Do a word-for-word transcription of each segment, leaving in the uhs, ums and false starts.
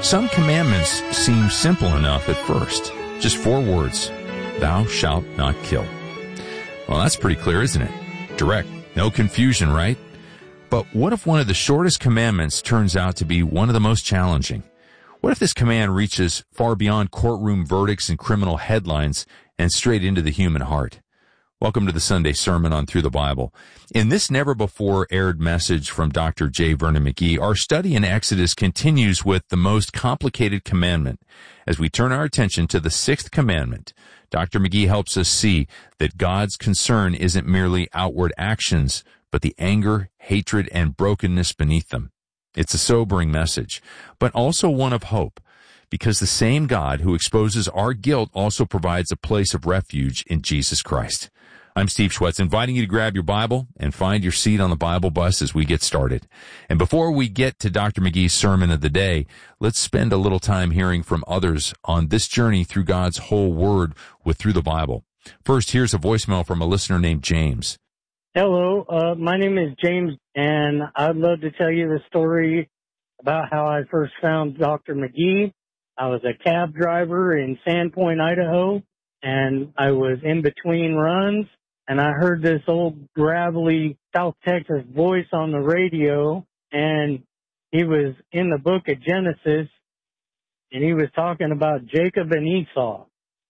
some commandments seem simple enough at first. Just four words. Thou shalt not kill. Well, that's pretty clear, isn't it? Direct. No confusion, right? But what if one of the shortest commandments turns out to be one of the most challenging? What if this command reaches far beyond courtroom verdicts and criminal headlines and straight into the human heart? Welcome to the Sunday Sermon on Through the Bible. In this never-before-aired message from Doctor J. Vernon McGee, our study in Exodus continues with the most complicated commandment. As we turn our attention to the sixth commandment, Doctor McGee helps us see that God's concern isn't merely outward actions, but the anger, hatred, and brokenness beneath them. It's a sobering message, but also one of hope, because the same God who exposes our guilt also provides a place of refuge in Jesus Christ. I'm Steve Schwetz, inviting you to grab your Bible and find your seat on the Bible bus as we get started. And before we get to Doctor McGee's sermon of the day, let's spend a little time hearing from others on this journey through God's whole Word with Through the Bible. First, here's a voicemail from a listener named James. Hello, uh, my name is James, and I'd love to tell you the story about how I first found Doctor McGee. I was a cab driver in Sandpoint, Idaho, and I was in between runs. And I heard this old gravelly South Texas voice on the radio, and he was in the book of Genesis, and he was talking about Jacob and Esau.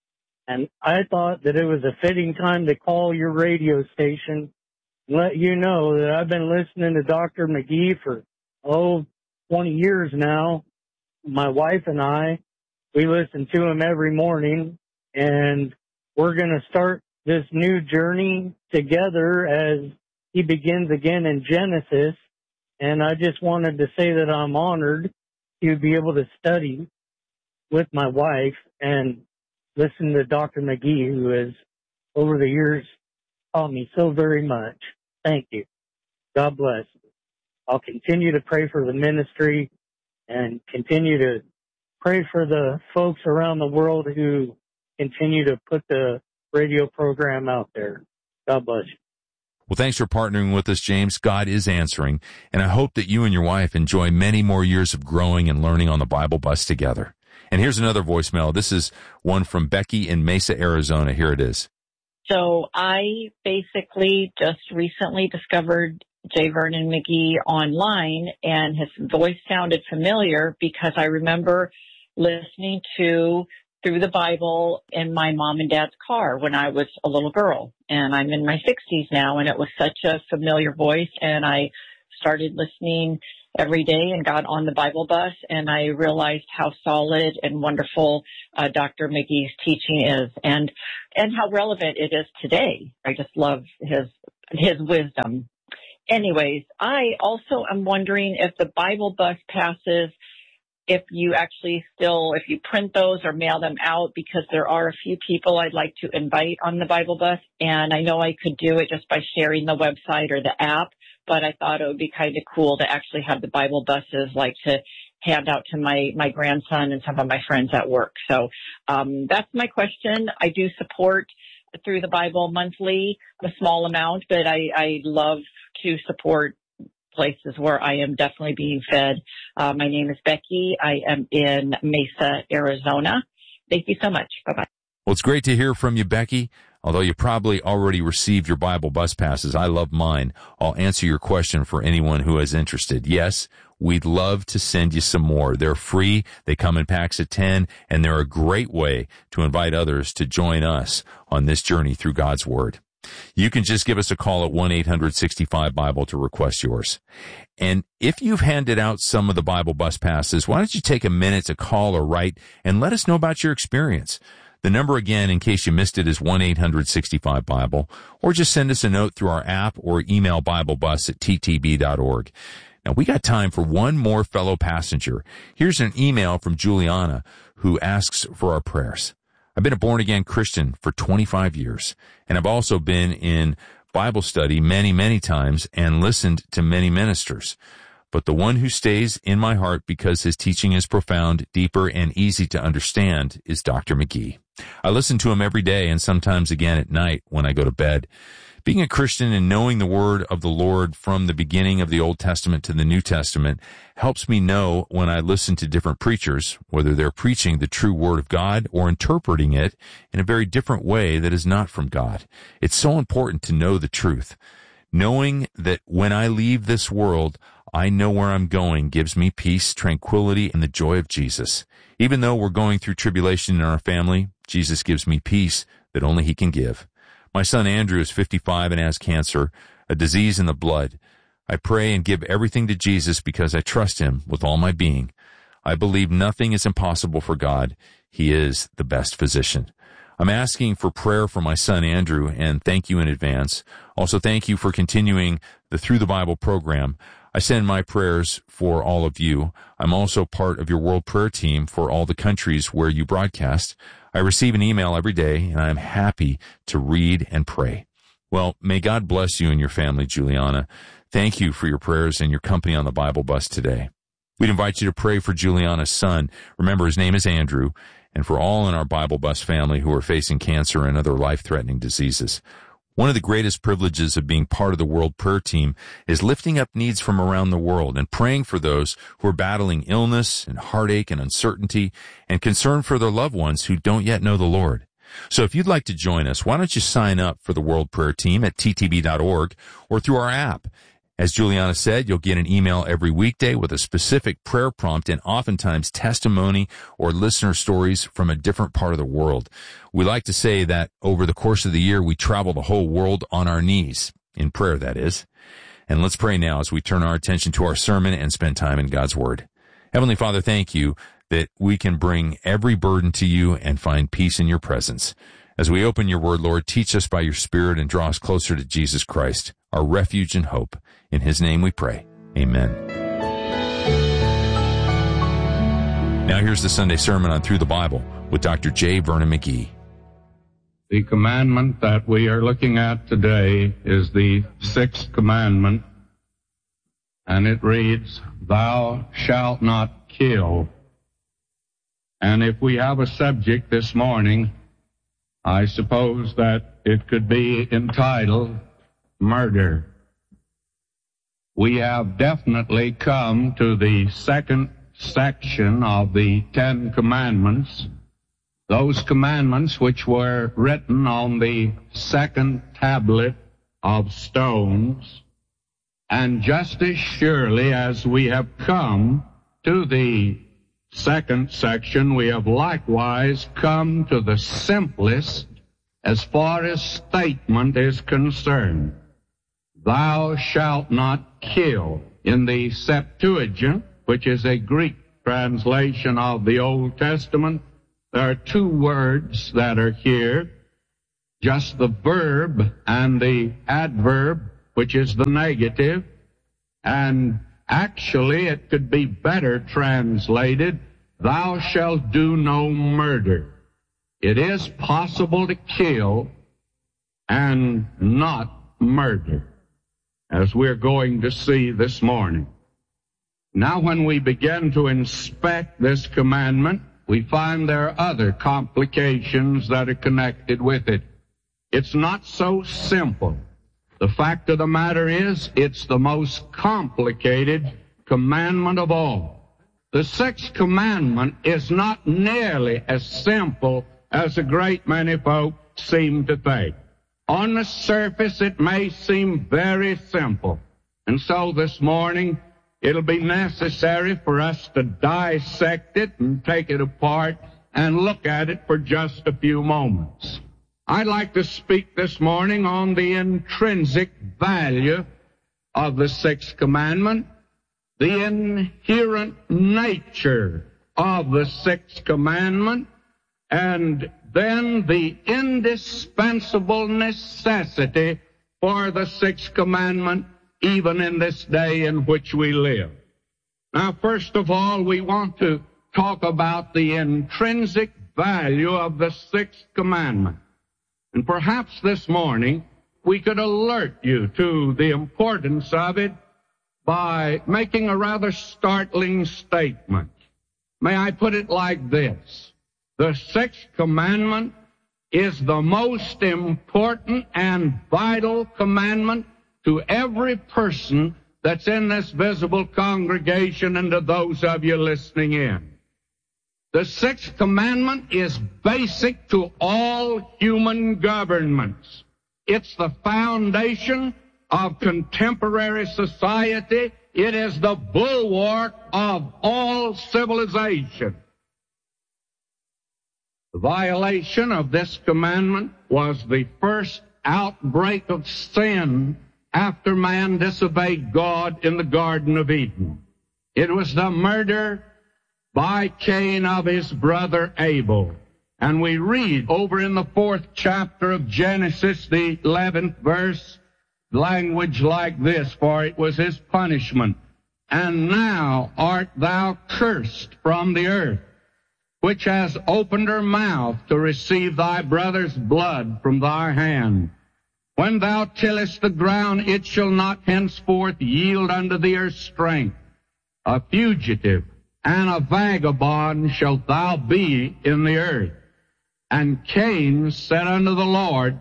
And I thought that it was a fitting time to call your radio station and let you know that I've been listening to Doctor McGee for, oh, twenty years now. My wife and I, we listen to him every morning, and we're going to start this new journey together as he begins again in Genesis. And I just wanted to say that I'm honored to be able to study with my wife and listen to Doctor McGee, who has over the years taught me so very much. Thank you. God bless. I'll continue to pray for the ministry and continue to pray for the folks around the world who continue to put the radio program out there. God bless you. Well, thanks for partnering with us, James. God is answering, and I hope that you and your wife enjoy many more years of growing and learning on the Bible bus together. And here's another voicemail. This is one from Becky in Mesa, Arizona. Here it is. So I basically just recently discovered J. Vernon McGee online, and his voice sounded familiar because I remember listening to Through the Bible in my mom and dad's car when I was a little girl. And I'm in my sixties now, and it was such a familiar voice, and I started listening every day and got on the Bible bus, and I realized how solid and wonderful uh, Doctor McGee's teaching is, and and how relevant it is today. I just love his his wisdom. Anyways, I also am wondering if the Bible bus passes, if you actually still, if you print those or mail them out, because there are a few people I'd like to invite on the Bible bus, and I know I could do it just by sharing the website or the app, but I thought it would be kind of cool to actually have the Bible buses, like to hand out to my, my grandson and some of my friends at work. So um, that's my question. I do support Through the Bible monthly, a small amount, but I, I love to support places where I am definitely being fed. Uh, my name is Becky. I am in Mesa, Arizona. Thank you so much. Bye-bye. Well, it's great to hear from you, Becky. Although you probably already received your Bible bus passes, I love mine. I'll answer your question for anyone who is interested. Yes, we'd love to send you some more. They're free. They come in packs of ten, and they're a great way to invite others to join us on this journey through God's Word. You can just give us a call at one eight hundred sixty-five Bible to request yours. And if you've handed out some of the Bible bus passes, why don't you take a minute to call or write and let us know about your experience. The number again, in case you missed it, is one eight hundred sixty-five Bible, or just send us a note through our app or email BibleBus at t t b dot org. Now, we got time for one more fellow passenger. Here's an email from Juliana, who asks for our prayers. I've been a born-again Christian for twenty-five years, and I've also been in Bible study many, many times and listened to many ministers. But the one who stays in my heart because his teaching is profound, deeper, and easy to understand is Doctor McGee. I listen to him every day and sometimes again at night when I go to bed. Being a Christian and knowing the word of the Lord from the beginning of the Old Testament to the New Testament helps me know when I listen to different preachers, whether they're preaching the true word of God or interpreting it in a very different way that is not from God. It's so important to know the truth. Knowing that when I leave this world, I know where I'm going gives me peace, tranquility, and the joy of Jesus. Even though we're going through tribulation in our family, Jesus gives me peace that only He can give. My son Andrew is fifty-five and has cancer, a disease in the blood. I pray and give everything to Jesus because I trust Him with all my being. I believe nothing is impossible for God. He is the best physician. I'm asking for prayer for my son Andrew, and thank you in advance. Also, thank you for continuing the Through the Bible program. I send my prayers for all of you. I'm also part of your world prayer team for all the countries where you broadcast. I receive an email every day, and I am happy to read and pray. Well, may God bless you and your family, Juliana. Thank you for your prayers and your company on the Bible Bus today. We'd invite you to pray for Juliana's son. Remember, his name is Andrew, and for all in our Bible Bus family who are facing cancer and other life-threatening diseases. One of the greatest privileges of being part of the World Prayer Team is lifting up needs from around the world and praying for those who are battling illness and heartache and uncertainty and concern for their loved ones who don't yet know the Lord. So if you'd like to join us, why don't you sign up for the World Prayer Team at T T B dot org or through our app. As Juliana said, you'll get an email every weekday with a specific prayer prompt and oftentimes testimony or listener stories from a different part of the world. We like to say that over the course of the year, we travel the whole world on our knees, in prayer, that is. And let's pray now as we turn our attention to our sermon and spend time in God's Word. Heavenly Father, thank you that we can bring every burden to you and find peace in your presence. As we open your Word, Lord, teach us by your Spirit and draw us closer to Jesus Christ, our refuge and hope. In His name we pray. Amen. Now here's the Sunday sermon on Through the Bible with Doctor J. Vernon McGee. The commandment that we are looking at today is the sixth commandment, and it reads, "Thou shalt not kill." And if we have a subject this morning, I suppose that it could be entitled murder. We have definitely come to the second section of the Ten Commandments, those commandments which were written on the second tablet of stones. And just as surely as we have come to the second section, we have likewise come to the simplest as far as statement is concerned. Thou shalt not kill. In the Septuagint, which is a Greek translation of the Old Testament, there are two words that are here, just the verb and the adverb, which is the negative, and actually it could be better translated, thou shalt do no murder. It is possible to kill and not murder, as we're going to see this morning. Now, when we begin to inspect this commandment, we find there are other complications that are connected with it. It's not so simple. The fact of the matter is, it's the most complicated commandment of all. The sixth commandment is not nearly as simple as a great many folk seem to think. On the surface, it may seem very simple. And so this morning, it'll be necessary for us to dissect it and take it apart and look at it for just a few moments. I'd like to speak this morning on the intrinsic value of the sixth commandment, the inherent nature of the sixth commandment, and then the indispensable necessity for the sixth commandment even in this day in which we live. Now, first of all, we want to talk about the intrinsic value of the sixth commandment. And perhaps this morning we could alert you to the importance of it by making a rather startling statement. May I put it like this? The sixth commandment is the most important and vital commandment to every person that's in this visible congregation and to those of you listening in. The sixth commandment is basic to all human governments. It's the foundation of contemporary society. It is the bulwark of all civilization. The violation of this commandment was the first outbreak of sin after man disobeyed God in the Garden of Eden. It was the murder by Cain of his brother Abel. And we read over in the fourth chapter of Genesis, the eleventh verse, language like this, for it was his punishment. And now art thou cursed from the earth, which has opened her mouth to receive thy brother's blood from thy hand. When thou tillest the ground, it shall not henceforth yield unto thee her strength. A fugitive and a vagabond shalt thou be in the earth. And Cain said unto the Lord,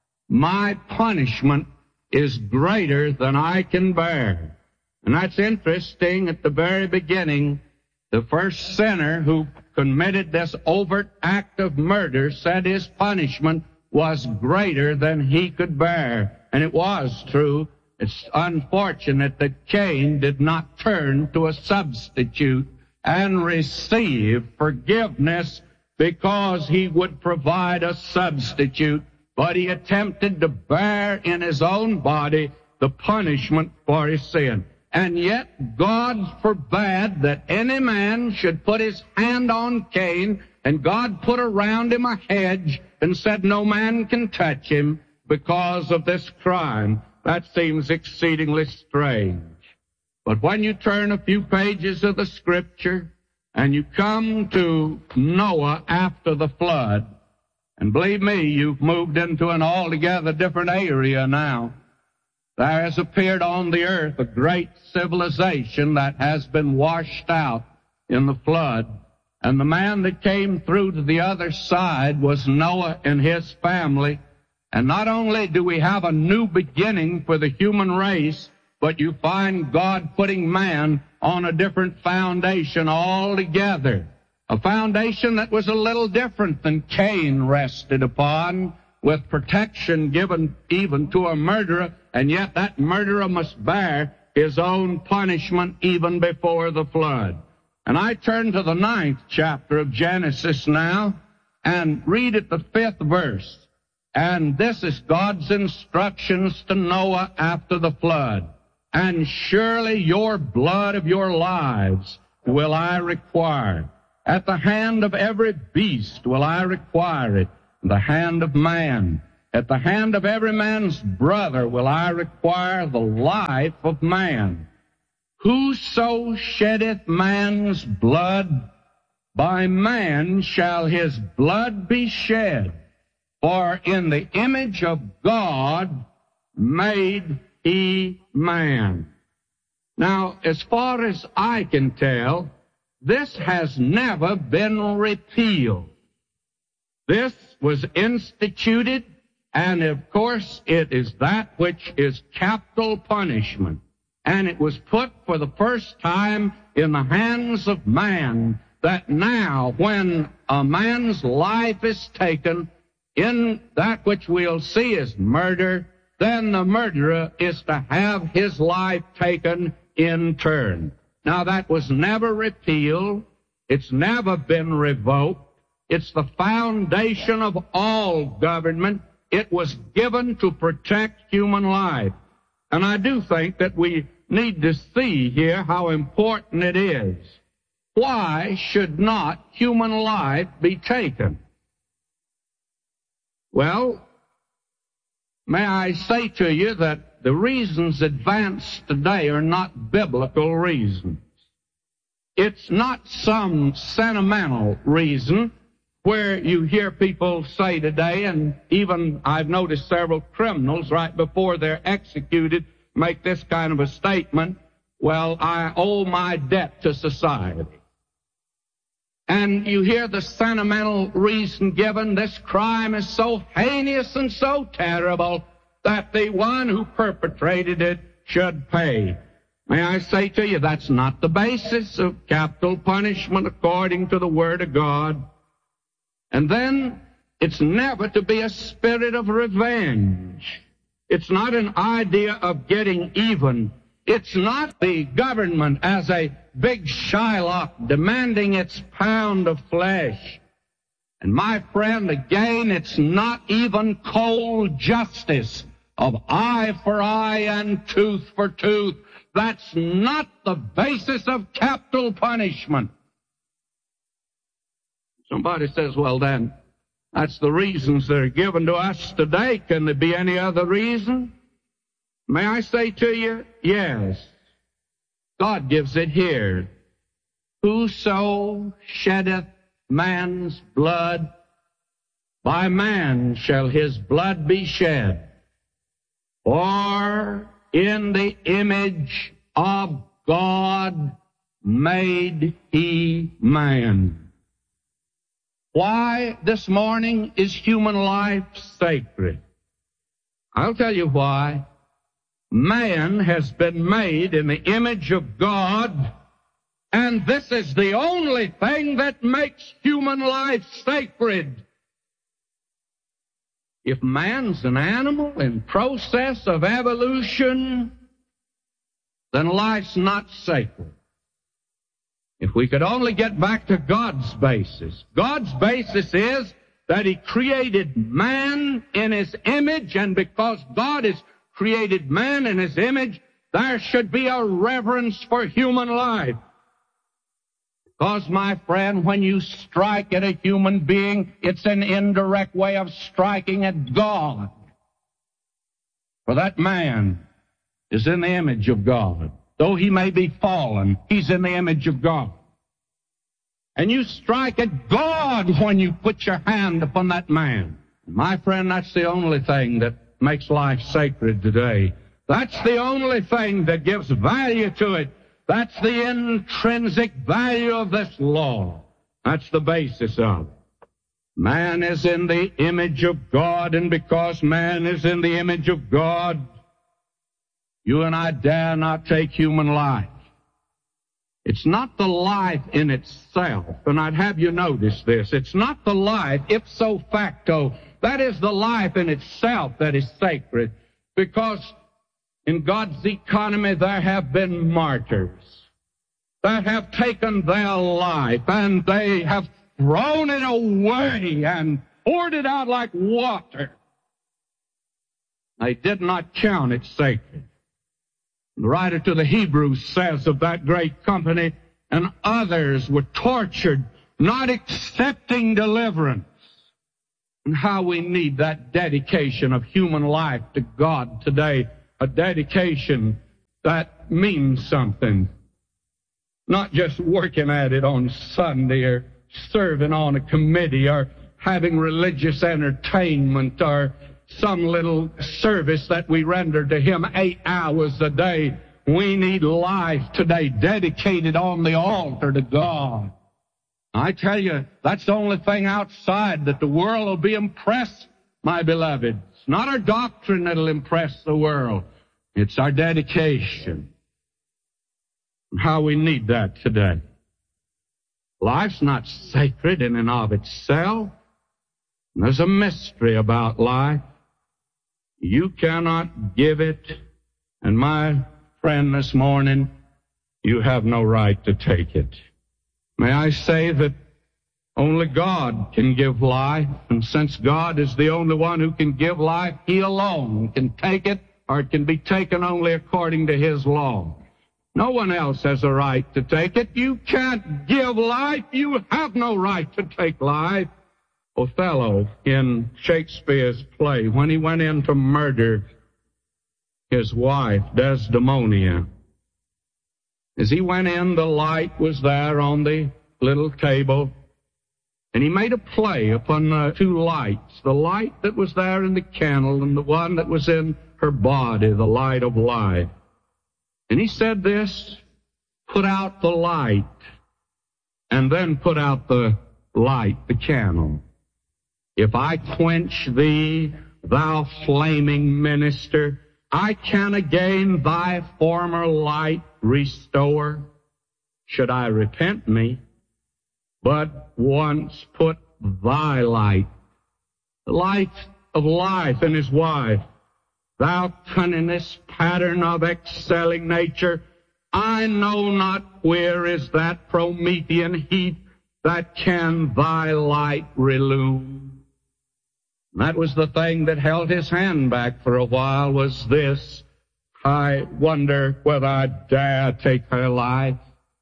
my punishment is greater than I can bear. And that's interesting. At the very beginning, the first sinner who committed this overt act of murder said his punishment was greater than he could bear. And it was true. It's unfortunate that Cain did not turn to a substitute and receive forgiveness because he would provide a substitute, but he attempted to bear in his own body the punishment for his sin. And yet God forbade that any man should put his hand on Cain, and God put around him a hedge and said no man can touch him because of this crime. That seems exceedingly strange. But when you turn a few pages of the Scripture and you come to Noah after the flood, and believe me, you've moved into an altogether different area now. There has appeared on the earth a great civilization that has been washed out in the flood. And the man that came through to the other side was Noah and his family. And not only do we have a new beginning for the human race, but you find God putting man on a different foundation altogether. A foundation that was a little different than Cain rested upon, with protection given even to a murderer, and yet that murderer must bear his own punishment even before the flood. And I turn to the ninth chapter of Genesis now and read at the fifth verse. And this is God's instructions to Noah after the flood. And surely your blood of your lives will I require. At the hand of every beast will I require it. The hand of man. At the hand of every man's brother will I require the life of man. Whoso sheddeth man's blood, by man shall his blood be shed. For in the image of God made he man. Now, as far as I can tell, this has never been repealed. This was instituted, and of course it is that which is capital punishment. And it was put for the first time in the hands of man, that now when a man's life is taken in that which we'll see as murder, then the murderer is to have his life taken in turn. Now that was never repealed. It's never been revoked. It's the foundation of all government. It was given to protect human life. And I do think that we need to see here how important it is. Why should not human life be taken? Well, may I say to you that the reasons advanced today are not biblical reasons. It's not some sentimental reason where you hear people say today, and even I've noticed several criminals right before they're executed make this kind of a statement, well, I owe my debt to society. And you hear the sentimental reason given, this crime is so heinous and so terrible that the one who perpetrated it should pay. May I say to you, that's not the basis of capital punishment according to the Word of God. And then, it's never to be a spirit of revenge. It's not an idea of getting even. It's not the government as a big Shylock demanding its pound of flesh. And my friend, again, it's not even cold justice of eye for eye and tooth for tooth. That's not the basis of capital punishment. Somebody says, well then, that's the reasons that are given to us today. Can there be any other reason? May I say to you, yes. God gives it here. Whoso sheddeth man's blood, by man shall his blood be shed. For in the image of God made he man. Why this morning is human life sacred? I'll tell you why. Man has been made in the image of God, and this is the only thing that makes human life sacred. If man's an animal in process of evolution, then life's not sacred. If we could only get back to God's basis. God's basis is that he created man in his image, and because God has created man in his image, there should be a reverence for human life. Because, my friend, when you strike at a human being, it's an indirect way of striking at God. For that man is in the image of God. Though he may be fallen, he's in the image of God. And you strike at God when you put your hand upon that man. My friend, that's the only thing that makes life sacred today. That's the only thing that gives value to it. That's the intrinsic value of this law. That's the basis of it. Man is in the image of God, and because man is in the image of God, you and I dare not take human life. It's not the life in itself, and I'd have you notice this. It's not the life, ipso facto, that is the life in itself that is sacred, because in God's economy there have been martyrs that have taken their life and they have thrown it away and poured it out like water. They did not count it sacred. The writer to the Hebrews says of that great company, and others were tortured, not accepting deliverance. And how we need that dedication of human life to God today, a dedication that means something. Not just working at it on Sunday or serving on a committee or having religious entertainment or some little service that we render to him eight hours a day. We need life today dedicated on the altar to God. I tell you, that's the only thing outside that the world will be impressed, my beloved. It's not our doctrine that'll impress the world. It's our dedication. And how we need that today. Life's not sacred in and of itself. There's a mystery about life. You cannot give it, and my friend this morning, you have no right to take it. May I say that only God can give life, and since God is the only one who can give life, he alone can take it, or it can be taken only according to his law. No one else has a right to take it. You can't give life. You have no right to take life. Othello, in Shakespeare's play, when he went in to murder his wife, Desdemona, as he went in, the light was there on the little table, and he made a play upon the two lights, the light that was there in the candle and the one that was in her body, the light of life. And he said this, put out the light, and then put out the light, the candle. If I quench thee, thou flaming minister, I can again thy former light restore. Should I repent me, but once put thy light, the light of life in his wife, thou cunningest pattern of excelling nature, I know not where is that Promethean heat that can thy light relume. That was the thing that held his hand back for a while, was this: I wonder whether I dare take her life,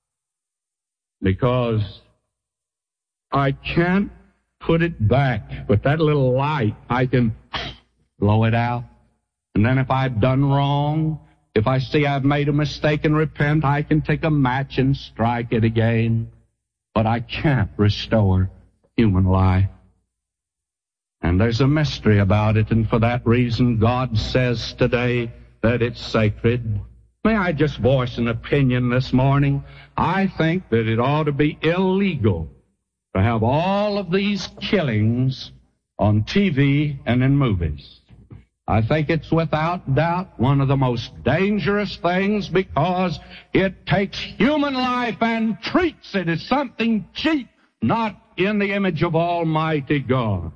because I can't put it back. But that little light, I can blow it out. And then if I've done wrong, if I see I've made a mistake and repent, I can take a match and strike it again. But I can't restore human life. And there's a mystery about it, and for that reason God says today that it's sacred. May I just voice an opinion this morning? I think that it ought to be illegal to have all of these killings on T V and in movies. I think it's without doubt one of the most dangerous things, because it takes human life and treats it as something cheap, not in the image of Almighty God.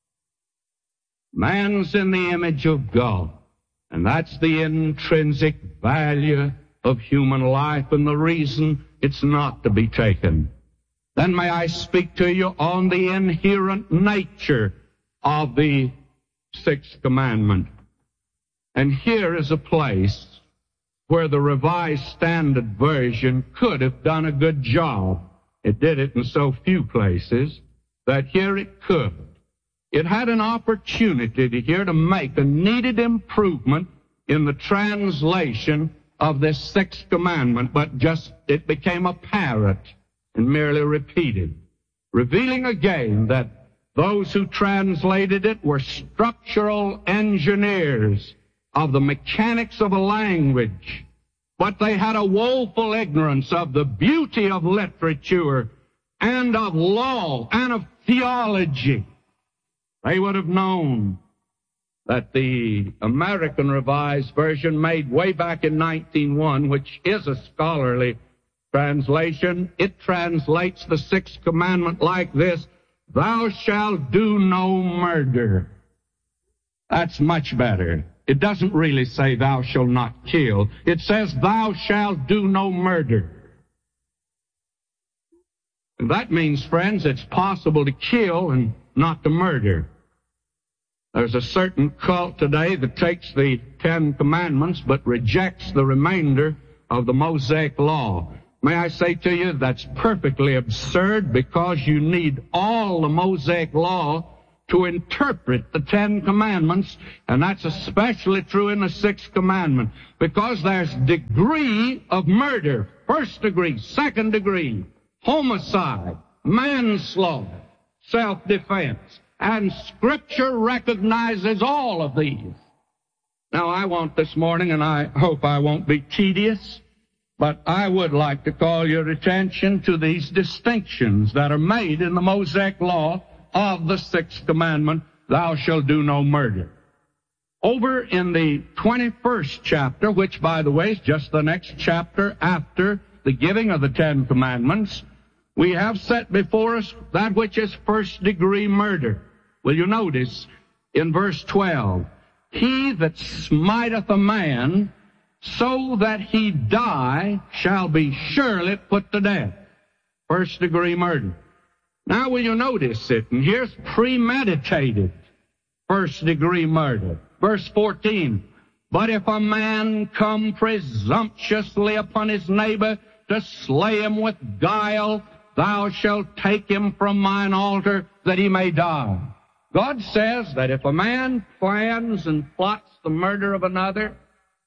Man's in the image of God, and that's the intrinsic value of human life and the reason it's not to be taken. Then may I speak to you on the inherent nature of the Sixth Commandment. And here is a place where the Revised Standard Version could have done a good job. It did it in so few places that here it could. It had an opportunity to here to make a needed improvement in the translation of this Sixth Commandment, but just it became a parrot and merely repeated, revealing again that those who translated it were structural engineers of the mechanics of a language, but they had a woeful ignorance of the beauty of literature and of law and of theology. They would have known that the American Revised Version, made way back in nineteen oh one, which is a scholarly translation, it translates the Sixth Commandment like this: thou shalt do no murder. That's much better. It doesn't really say thou shalt not kill. It says thou shalt do no murder. And that means, friends, it's possible to kill and not to murder. There's a certain cult today that takes the Ten Commandments but rejects the remainder of the Mosaic Law. May I say to you, that's perfectly absurd, because you need all the Mosaic Law to interpret the Ten Commandments, and that's especially true in the Sixth Commandment, because there's degree of murder, first degree, second degree, homicide, manslaughter, self-defense, and Scripture recognizes all of these. Now, I want this morning, and I hope I won't be tedious, but I would like to call your attention to these distinctions that are made in the Mosaic Law of the Sixth Commandment, thou shalt do no murder. Over in the twenty-first chapter, which, by the way, is just the next chapter after the giving of the Ten Commandments, we have set before us that which is first-degree murder. Will you notice in verse twelve, he that smiteth a man so that he die shall be surely put to death. First-degree murder. Now will you notice it? And here's premeditated first-degree murder. Verse fourteen, but if a man come presumptuously upon his neighbor to slay him with guile, thou shalt take him from mine altar that he may die. God says that if a man plans and plots the murder of another,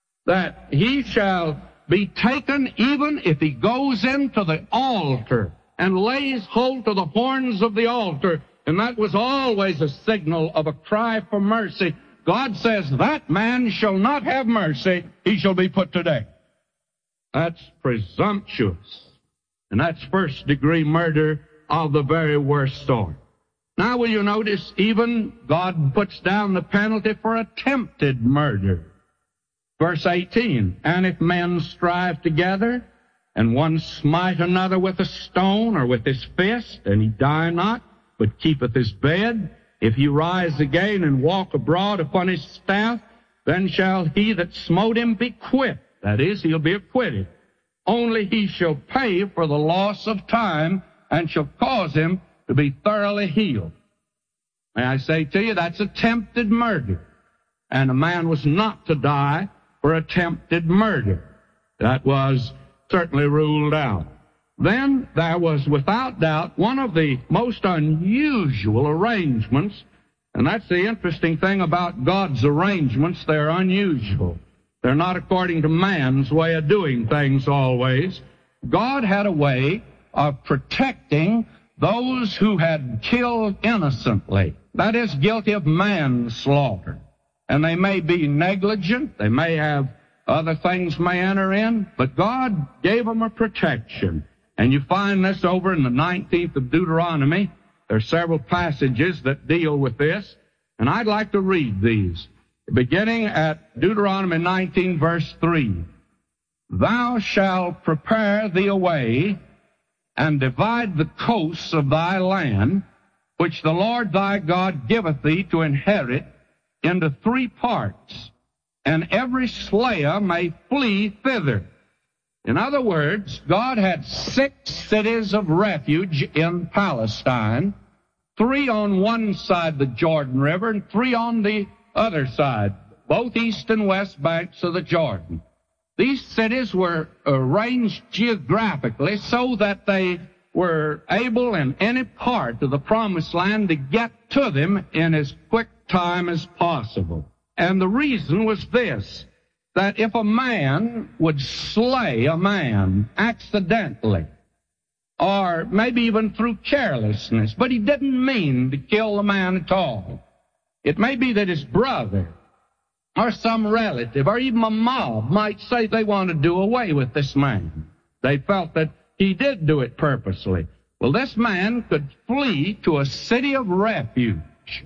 that he shall be taken even if he goes into the altar and lays hold to the horns of the altar. And that was always a signal of a cry for mercy. God says that man shall not have mercy, he shall be put to death. That's presumptuous. And that's first-degree murder of the very worst sort. Now, will you notice even God puts down the penalty for attempted murder. Verse eighteen, and if men strive together, and one smite another with a stone or with his fist, and he die not, but keepeth his bed, if he rise again and walk abroad upon his staff, then shall he that smote him be quit. That is, he'll be acquitted. Only he shall pay for the loss of time, and shall cause him to be thoroughly healed. May I say to you, that's attempted murder. And a man was not to die for attempted murder. That was certainly ruled out. Then there was, without doubt, one of the most unusual arrangements, and that's the interesting thing about God's arrangements. They're unusual. They're not according to man's way of doing things always. God had a way of protecting those who had killed innocently. That is, guilty of manslaughter. And they may be negligent, they may have other things may enter in, but God gave them a protection. And you find this over in the nineteenth of Deuteronomy. There are several passages that deal with this, and I'd like to read these. Beginning at Deuteronomy nineteen, verse three. Thou shalt prepare thee a way, and divide the coasts of thy land, which the Lord thy God giveth thee to inherit, into three parts, and every slayer may flee thither. In other words, God had six cities of refuge in Palestine, three on one side of the Jordan River and three on the other side, both east and west banks of the Jordan. These cities were arranged geographically so that they were able in any part of the Promised Land to get to them in as quick time as possible. And the reason was this, that if a man would slay a man accidentally, or maybe even through carelessness, but he didn't mean to kill the man at all. It may be that his brother or some relative or even a mob might say they want to do away with this man. They felt that he did do it purposely. Well, this man could flee to a city of refuge.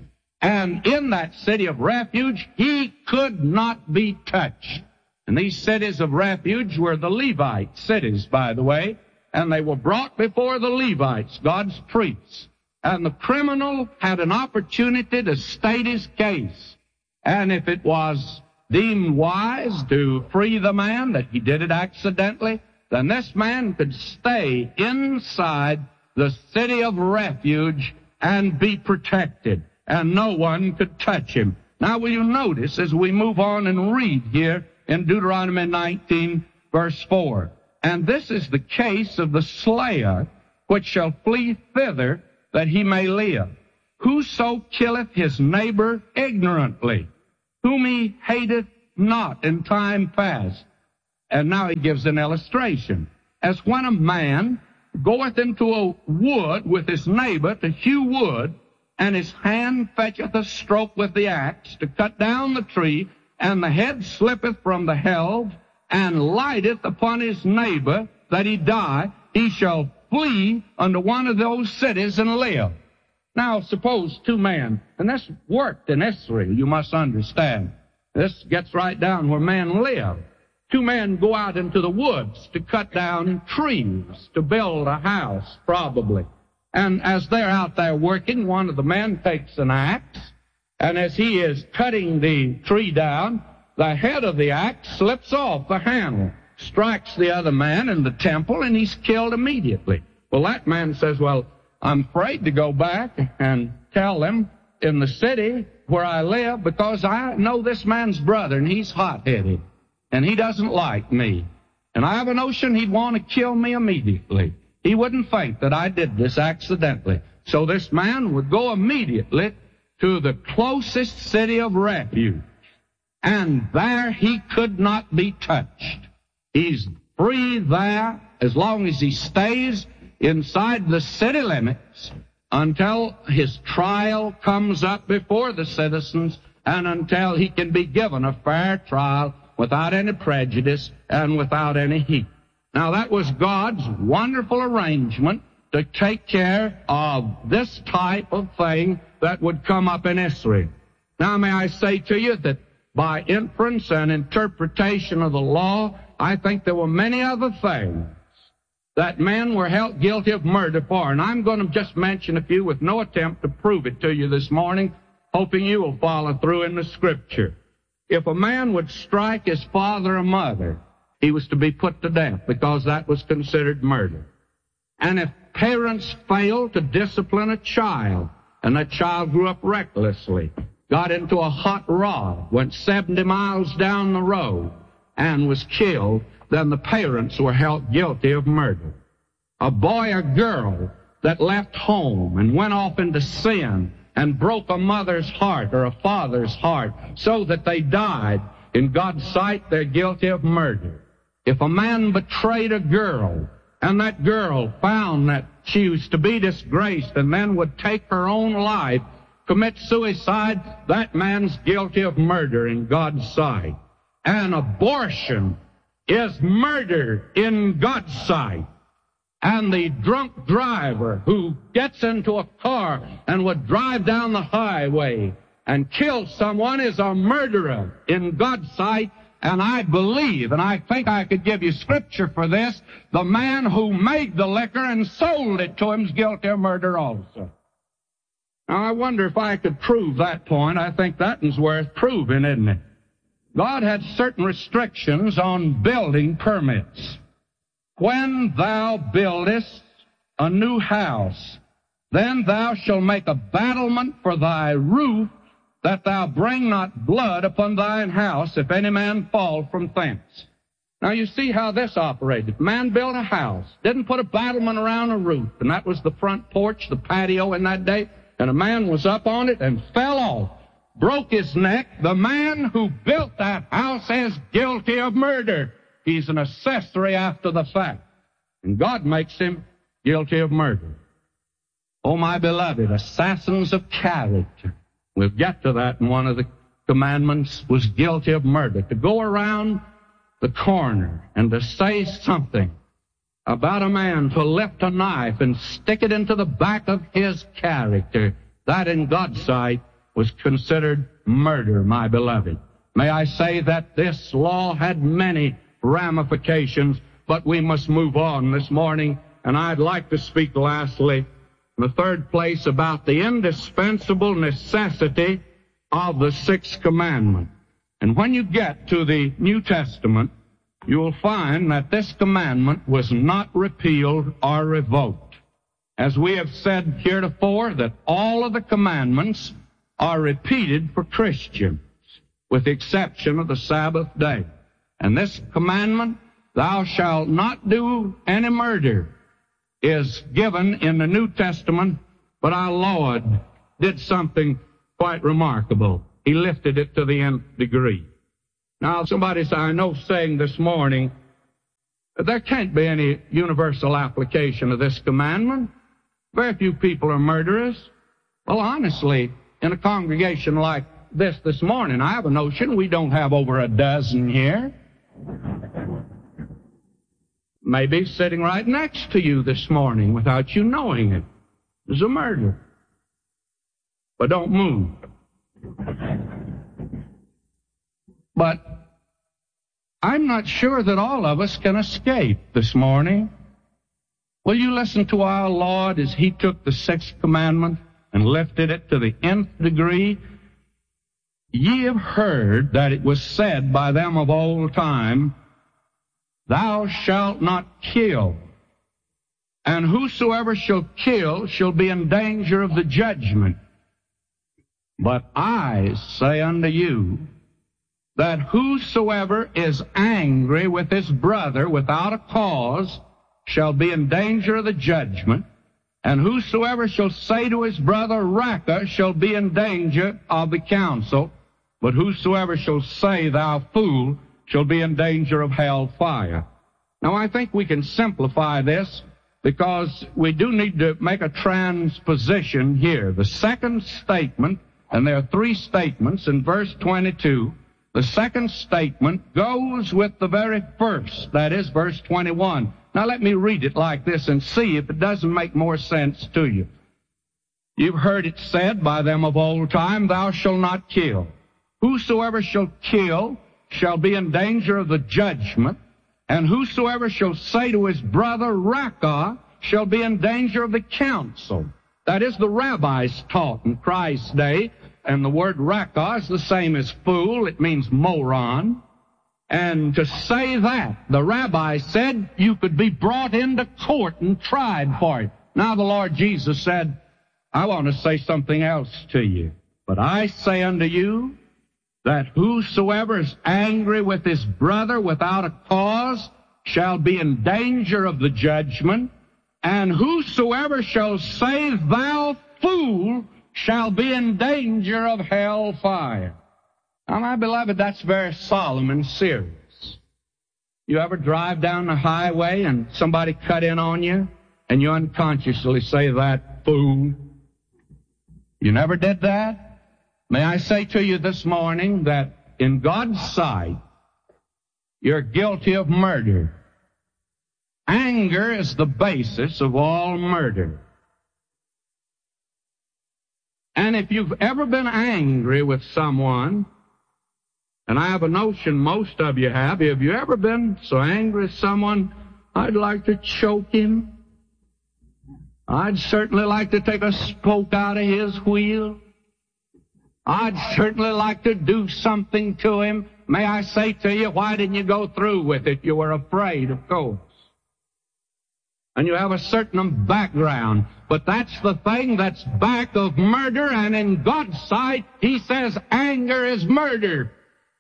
And in that city of refuge, he could not be touched. And these cities of refuge were the Levite cities, by the way, and they were brought before the Levites, God's priests. And the criminal had an opportunity to state his case. And if it was deemed wise to free the man, that he did it accidentally, then this man could stay inside the city of refuge and be protected, and no one could touch him. Now, will you notice as we move on and read here in Deuteronomy nineteen, verse four, and this is the case of the slayer, which shall flee thither that he may live. Whoso killeth his neighbor ignorantly, whom he hateth not in time past. And now he gives an illustration. As when a man goeth into a wood with his neighbor to hew wood, and his hand fetcheth a stroke with the axe to cut down the tree, and the head slippeth from the helve, and lighteth upon his neighbor that he die, he shall flee unto one of those cities and live. Now, suppose two men, and this worked in Israel, you must understand. This gets right down where men live. Two men go out into the woods to cut down trees, to build a house, probably. And as they're out there working, one of the men takes an axe, and as he is cutting the tree down, the head of the axe slips off the handle, strikes the other man in the temple, and he's killed immediately. Well, that man says, well, I'm afraid to go back and tell them in the city where I live because I know this man's brother, and he's hot-headed, and he doesn't like me. And I have a notion he'd want to kill me immediately. He wouldn't think that I did this accidentally. So this man would go immediately to the closest city of refuge, and there he could not be touched. He's free there as long as he stays inside the city limits until his trial comes up before the citizens and until he can be given a fair trial without any prejudice and without any heat. Now, that was God's wonderful arrangement to take care of this type of thing that would come up in Israel. Now, may I say to you that by inference and interpretation of the law, I think there were many other things that men were held guilty of murder for. And I'm going to just mention a few with no attempt to prove it to you this morning, hoping you will follow through in the Scripture. If a man would strike his father or mother, he was to be put to death because that was considered murder. And if parents failed to discipline a child, and that child grew up recklessly, got into a hot rod, went seventy miles down the road, and was killed, then the parents were held guilty of murder. A boy or girl that left home and went off into sin and broke a mother's heart or a father's heart so that they died, in God's sight, they're guilty of murder. If a man betrayed a girl, and that girl found that she was to be disgraced and then would take her own life, commit suicide, that man's guilty of murder in God's sight. And abortion is murder in God's sight. And the drunk driver who gets into a car and would drive down the highway and kill someone is a murderer in God's sight. And I believe, and I think I could give you Scripture for this, the man who made the liquor and sold it to him is guilty of murder also. Now, I wonder if I could prove that point. I think that is worth proving, isn't it? God had certain restrictions on building permits. When thou buildest a new house, then thou shalt make a battlement for thy roof, that thou bring not blood upon thine house, if any man fall from thence. Now, you see how this operated. Man built a house, didn't put a battlement around a roof, and that was the front porch, the patio in that day, and a man was up on it and fell off, broke his neck. The man who built that house is guilty of murder. He's an accessory after the fact, and God makes him guilty of murder. Oh, my beloved, assassins of character. We'll get to that in one of the commandments, was guilty of murder. To go around the corner and to say something about a man, to lift a knife and stick it into the back of his character, that in God's sight was considered murder, my beloved. May I say that this law had many ramifications, but we must move on this morning, and I'd like to speak lastly, in the third place, about the indispensable necessity of the sixth commandment. And when you get to the New Testament, you will find that this commandment was not repealed or revoked. As we have said heretofore, that all of the commandments are repeated for Christians, with the exception of the Sabbath day. And this commandment, thou shalt not do any murder, is given in the New Testament, but our Lord did something quite remarkable. He lifted it to the nth degree. Now, somebody said, I know saying this morning, there can't be any universal application of this commandment. Very few people are murderers. Well, honestly, in a congregation like this this morning, I have a notion we don't have over a dozen here. Maybe sitting right next to you this morning without you knowing it is a murder. But don't move. But I'm not sure that all of us can escape this morning. Will you listen to our Lord as He took the sixth commandment and lifted it to the nth degree? Ye have heard that it was said by them of old time, Thou shalt not kill, and whosoever shall kill shall be in danger of the judgment. But I say unto you, that whosoever is angry with his brother without a cause shall be in danger of the judgment, and whosoever shall say to his brother, Raca, shall be in danger of the council, but whosoever shall say, Thou fool, shall be in danger of hell fire. Now, I think we can simplify this because we do need to make a transposition here. The second statement, and there are three statements in verse twenty-two, The second statement goes with the very first, that is verse twenty-one. Now let me read it like this and see if it doesn't make more sense to you. You've heard it said by them of old time, thou shalt not kill. Whosoever shall kill shall be in danger of the judgment, and whosoever shall say to his brother, Raca, shall be in danger of the council. That is, the rabbis taught in Christ's day, and the word Raca is the same as fool. It means moron. And to say that, the rabbi said you could be brought into court and tried for it. Now the Lord Jesus said, I want to say something else to you. But I say unto you that whosoever is angry with his brother without a cause shall be in danger of the judgment, and whosoever shall say, thou fool, shall be in danger of hell fire. Now, my beloved, that's very solemn and serious. You ever drive down the highway and somebody cut in on you, and you unconsciously say, that fool? You never did that? May I say to you this morning that in God's sight, you're guilty of murder. Anger is the basis of all murder. And if you've ever been angry with someone, and I have a notion most of you have, have you ever been so angry with someone, I'd like to choke him? I'd certainly like to take a spoke out of his wheel. I'd certainly like to do something to him. May I say to you, why didn't you go through with it? You were afraid, of course. And you have a certain background. But that's the thing that's back of murder, and in God's sight, He says anger is murder.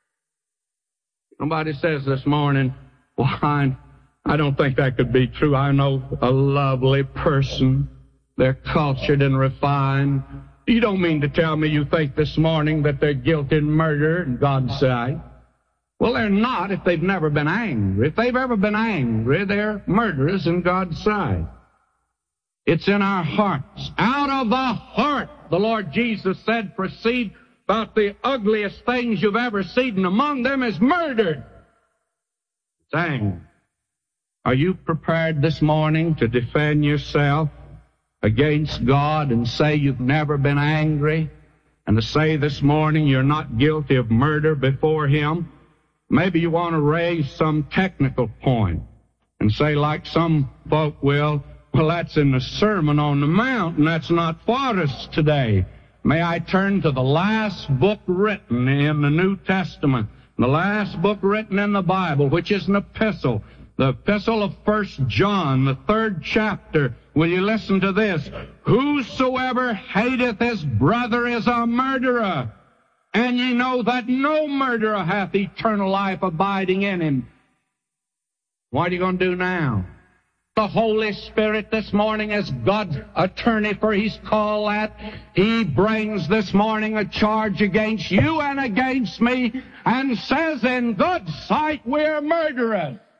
Somebody says this morning, well, I, I don't think that could be true. I know a lovely person. They're cultured and refined. You don't mean to tell me you think this morning that they're guilty in murder in God's sight? Well, they're not if they've never been angry. If they've ever been angry, they're murderers in God's sight. It's in our hearts. Out of the heart, the Lord Jesus said, proceed about the ugliest things you've ever seen, and among them is murder. It's anger. Are you prepared this morning to defend yourself against God and say you've never been angry, and to say this morning you're not guilty of murder before Him? Maybe you want to raise some technical point and say, like some folk will, well, that's in the Sermon on the Mount, and that's not for us today. May I turn to the last book written in the New Testament, the last book written in the Bible, which is an epistle, the epistle of First John, the third chapter. Will you listen to this? Whosoever hateth his brother is a murderer, and ye know that no murderer hath eternal life abiding in him. What are you going to do now? The Holy Spirit this morning is God's attorney for His call that. He brings this morning a charge against you and against me and says in God's sight we're murderers.